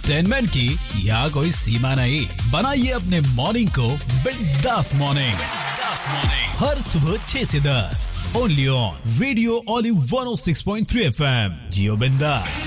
Entertainment की यहाँ कोई सीमा नहीं। बनाइए अपने मॉर्निंग को बिंदास मॉर्निंग। हर सुबह 6 से 10 only on radio Oli 106.3 FM। जियो बिंदास।